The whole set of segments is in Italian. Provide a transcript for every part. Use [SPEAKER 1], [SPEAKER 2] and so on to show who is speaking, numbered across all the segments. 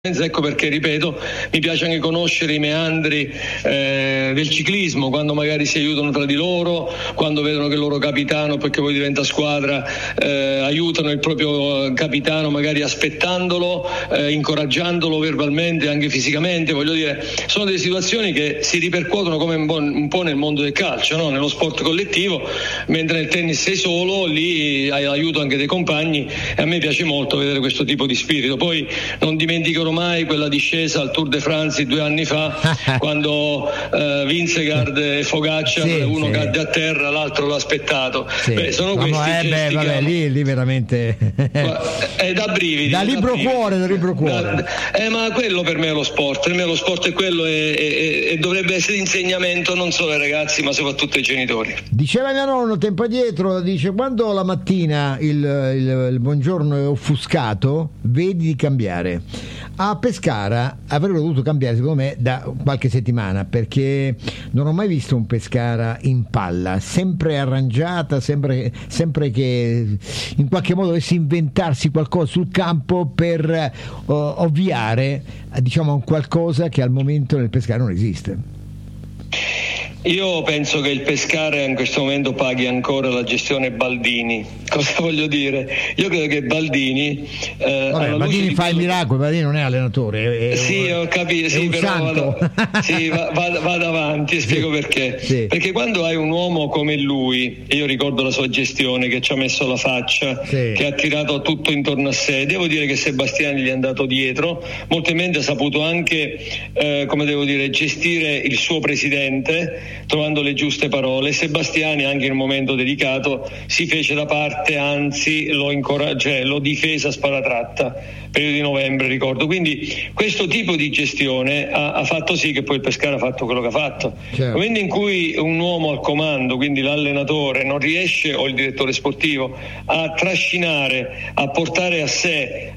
[SPEAKER 1] Ecco perché, ripeto, mi piace anche conoscere i meandri del ciclismo, quando magari si aiutano tra di loro, quando vedono che il loro capitano, perché poi diventa squadra, aiutano il proprio capitano magari aspettandolo, incoraggiandolo verbalmente, anche fisicamente. Voglio dire, sono delle situazioni che si ripercuotono come un po' nel mondo del calcio, no? Nello sport collettivo, mentre nel tennis sei solo, lì hai l'aiuto anche dei compagni, e a me piace molto vedere questo tipo di spirito. Poi non dimenticherò mai quella discesa al Tour de France 2 anni fa quando Vingegaard e Pogačar, uno cadde a terra, l'altro l'ha aspettato. Sono questi gesti
[SPEAKER 2] lì veramente
[SPEAKER 1] è da brividi,
[SPEAKER 2] da libro cuore.
[SPEAKER 1] Ma quello per me è lo sport. Per me lo sport è quello, e dovrebbe essere insegnamento non solo ai ragazzi ma soprattutto ai genitori.
[SPEAKER 2] Diceva mio nonno tempo addietro, dice: quando la mattina il buongiorno è offuscato, vedi di cambiare. A Pescara avrebbero dovuto cambiare, secondo me, da qualche settimana, perché non ho mai visto un Pescara in palla, sempre arrangiata, sempre che in qualche modo dovesse inventarsi qualcosa sul campo per ovviare, diciamo, a un qualcosa che al momento nel Pescara non esiste.
[SPEAKER 1] Io penso che il Pescara in questo momento paghi ancora la gestione Baldini. Cosa voglio dire? Io credo che Baldini
[SPEAKER 2] Baldini fa il miracolo. Baldini non è allenatore,
[SPEAKER 1] ho capito, sì, però vado avanti e spiego perché. Sì. Perché quando hai un uomo come lui, e io ricordo la sua gestione, che ci ha messo la faccia, che ha tirato tutto intorno a sé, devo dire che Sebastiani gli è andato dietro, moltemente ha saputo anche gestire il suo presidente, trovando le giuste parole. Sebastiani anche in un momento delicato si fece da parte, anzi l'ho difesa a spada tratta, periodo di novembre ricordo. Quindi questo tipo di gestione ha fatto sì che poi il Pescara ha fatto quello che ha fatto. Nel momento in cui un uomo al comando, quindi l'allenatore, non riesce, o il direttore sportivo, a trascinare, a portare a sé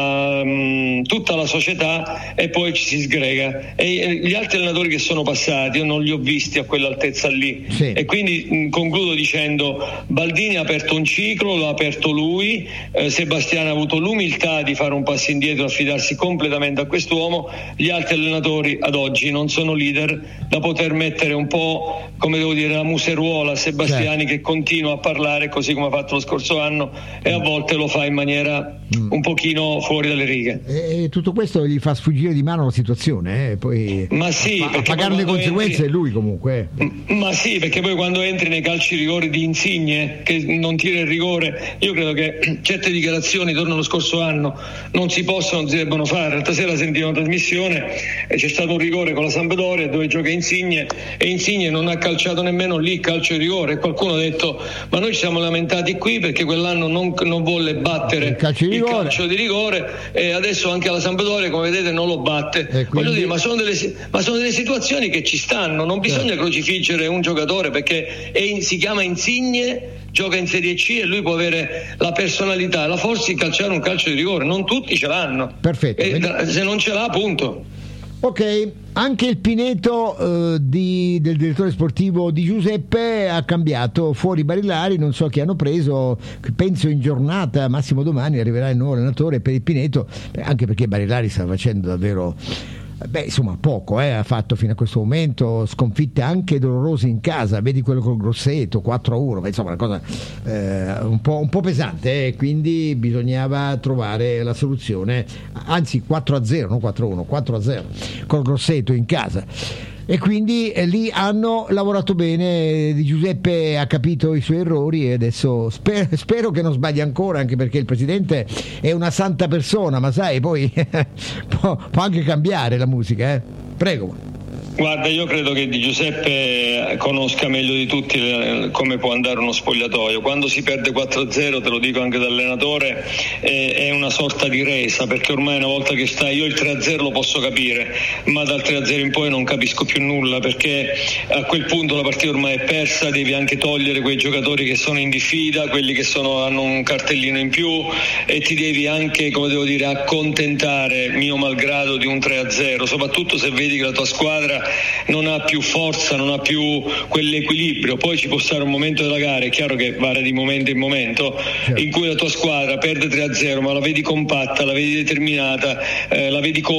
[SPEAKER 1] tutta la società, e poi ci si sgrega, e gli altri allenatori che sono passati io non li ho visti a quell'altezza lì, e quindi concludo dicendo: Baldini ha aperto un ciclo, l'ha aperto lui, Sebastiano ha avuto l'umiltà di fare un passo indietro, affidarsi completamente a quest'uomo. Gli altri allenatori ad oggi non sono leader da poter mettere un po', la museruola a Sebastiani, che continua a parlare così come ha fatto lo scorso anno, e a volte lo fa in maniera un pochino fuori dalle righe,
[SPEAKER 2] e tutto questo gli fa sfuggire di mano la situazione, poi
[SPEAKER 1] ma sì,
[SPEAKER 2] a pagare le conseguenze è lui comunque.
[SPEAKER 1] Ma sì, perché poi quando entri nei calci rigori di Insigne, che non tira il rigore, io credo che certe dichiarazioni torno allo scorso anno non si debbano fare. L'altra sera sentivo una trasmissione e c'è stato un rigore con la Sampdoria dove gioca Insigne, e Insigne non ha calciato nemmeno lì calcio di rigore, e qualcuno ha detto: ma noi ci siamo lamentati qui perché quell'anno non volle battere il calcio di rigore, e adesso anche la Sampdoria, come vedete, non lo batte. Quindi... Voglio dire, ma sono delle situazioni che ci stanno, non bisogna crocifiggere un giocatore perché si chiama Insigne, gioca in Serie C, e lui può avere la personalità e la forza di calciare un calcio di rigore. Non tutti ce l'hanno.
[SPEAKER 2] Perfetto.
[SPEAKER 1] Se non ce l'ha, appunto.
[SPEAKER 2] Ok, anche il Pineto del direttore sportivo di Giuseppe ha cambiato. Fuori Barillari, non so chi hanno preso, penso in giornata, massimo domani arriverà il nuovo allenatore per il Pineto, anche perché Barillari sta facendo davvero poco ha fatto fino a questo momento, sconfitte anche dolorose in casa, vedi quello col Grosseto 4-1, insomma una cosa un po' pesante, quindi bisognava trovare la soluzione, anzi 4-0, non 4-1, 4-0 col Grosseto in casa. E quindi lì hanno lavorato bene, Di Giuseppe ha capito i suoi errori, e adesso spero che non sbagli ancora, anche perché il presidente è una santa persona, ma sai, poi può anche cambiare la musica. Prego.
[SPEAKER 1] Guarda, io credo che Di Giuseppe conosca meglio di tutti come può andare uno spogliatoio. Quando si perde 4-0, te lo dico anche da allenatore, è una sorta di resa, perché ormai una volta che io il 3-0 lo posso capire, ma dal 3-0 in poi non capisco più nulla, perché a quel punto la partita ormai è persa, devi anche togliere quei giocatori che sono in diffida, quelli che hanno un cartellino in più, e ti devi anche, accontentare, mio malgrado, di un 3-0, soprattutto se vedi che la tua squadra non ha più forza, non ha più quell'equilibrio. Poi ci può stare un momento della gara, è chiaro che varia di momento in momento, in cui la tua squadra perde 3-0, ma la vedi compatta, la vedi determinata, la vedi